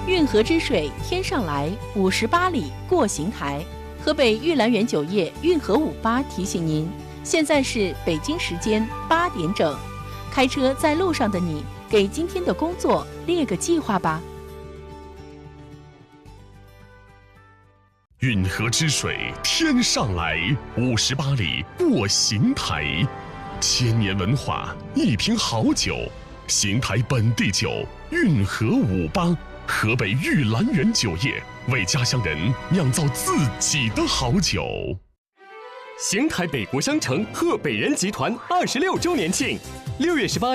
运河之水天上来，58里过邢台。河北玉兰园酒业运河58提醒您，现在是北京时间8点整。开车在路上的你，给今天的工作列个计划吧。 运河之水天上来，58里过邢台。千年文化，一瓶好酒，邢台本地酒运河58，河北玉兰园酒业为家乡人酿造自己的好酒。 邢台北国商城贺北人集团26周年庆，6月18